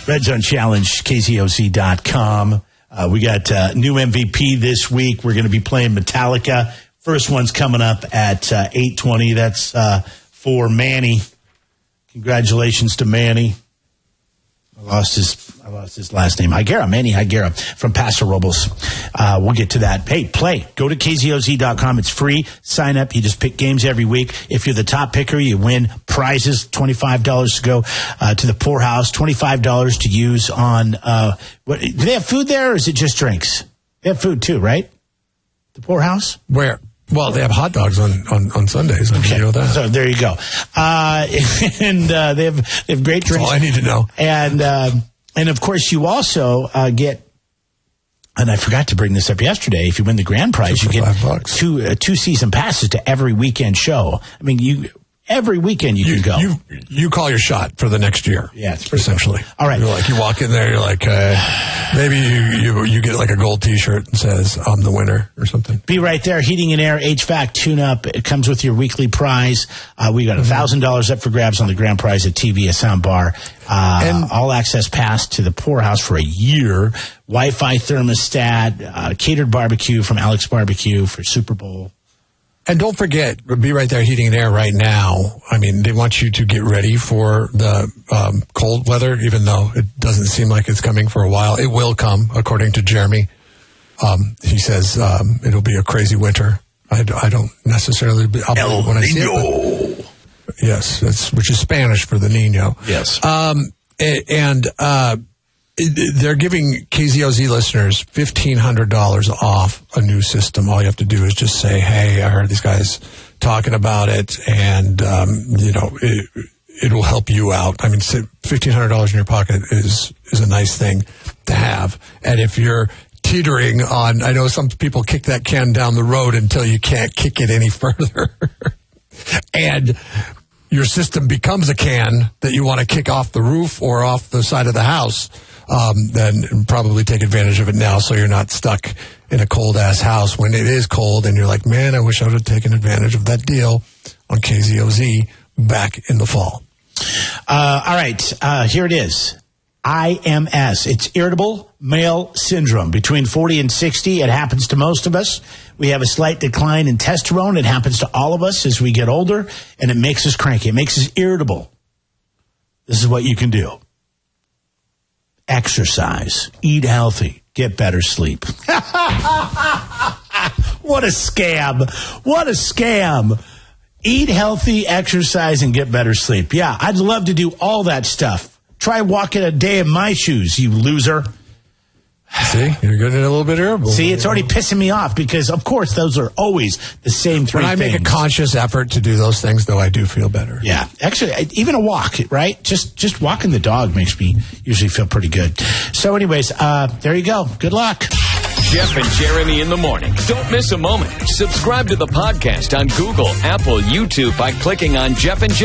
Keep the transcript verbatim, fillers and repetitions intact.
Red Zone Challenge, K Z O Z dot com. Uh, we got uh, new M V P this week. We're going to be playing Metallica. First one's coming up at uh, eight twenty. That's uh, for Manny. Congratulations to Manny. I lost his I lost his last name. Higuera, Manny Higuera from Paso Robles. Uh, we'll get to that. Hey, play. Go to K Z O Z dot com. It's free. Sign up. You just pick games every week. If you're the top picker, you win prizes. twenty-five dollars to go uh, to the poorhouse. twenty-five dollars to use on, uh, what, do they have food there or is it just drinks? They have food too, right? The poorhouse? Where? Well, they have hot dogs on, on, on Sundays. I okay. know that. So there you go. Uh, and uh, they have they have great drinks. That's all I need to know. And uh, and of course, you also uh, get. And I forgot to bring this up yesterday. If you win the grand prize, you get bucks. two uh, two season passes to every weekend show. I mean, you every weekend you, you can go. You you call your shot for the next year. Yeah, it's essentially. Cool. All right. You're like you walk in there. You're like uh, maybe you, you you get like a gold T-shirt that says "I'm the winner" or something. Be right there. Heating and Air H V A C tune-up. It comes with your weekly prize. Uh, we got a thousand dollars up for grabs on the grand prize at T V, a sound bar. Uh, and all access pass to the poorhouse for a year. Wi-Fi thermostat, uh, catered barbecue from Alex Barbecue for Super Bowl. And don't forget, be right there, Heating and Air right now. I mean, they want you to get ready for the um, cold weather, even though it doesn't seem like it's coming for a while. It will come, according to Jeremy. Um, he says um, it'll be a crazy winter. I, I don't necessarily be, I'll El when I see Nino. it. But, yes, that's, which is Spanish for the Nino. Yes. Um, and uh, they're giving K Z O Z listeners fifteen hundred dollars off a new system. All you have to do is just say, hey, I heard these guys talking about it, and, um, you know, it, it will help you out. I mean, fifteen hundred dollars in your pocket is, is a nice thing to have. And if you're teetering on, I know some people kick that can down the road until you can't kick it any further. And your system becomes a can that you want to kick off the roof or off the side of the house, um, then probably take advantage of it now so you're not stuck in a cold-ass house when it is cold and you're like, man, I wish I would have taken advantage of that deal on K Z O Z back in the fall. Uh, all right, uh, here it is. I M S. It's irritable male syndrome. Between forty and sixty, it happens to most of us. We have a slight decline in testosterone. It happens to all of us as we get older, and it makes us cranky. It makes us irritable. This is what you can do. Exercise. Eat healthy. Get better sleep. What a scam. What a scam. Eat healthy, exercise, and get better sleep. Yeah, I'd love to do all that stuff. Try walking a day in my shoes, you loser. See, you're getting a little bit irritable. See, it's already pissing me off because, of course, those are always the same three things. When I things. make a conscious effort to do those things, though, I do feel better. Yeah. Actually, even a walk, right? Just just walking the dog makes me usually feel pretty good. So anyways, uh, there you go. Good luck. Jeff and Jeremy in the morning. Don't miss a moment. Subscribe to the podcast on Google, Apple, YouTube by clicking on Jeff and Jeremy.